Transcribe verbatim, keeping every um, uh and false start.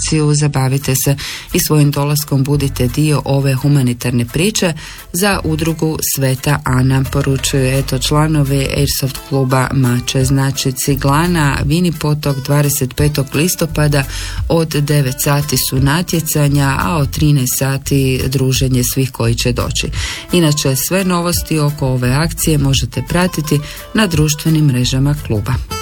akciju, zabavite se i svojim dolaskom budite dio ove humanitarne priče za udrugu Sveta Ana, poručuju eto članovi Airsoft kluba Mače. Znači Ciglana, Vini potok dvadeset petog listopada od devet sati su natjecanja, a od trinaest sati druženje svih koji će doći. Inače sve novosti oko ove akcije možete pratiti na društvenim mrežama kluba.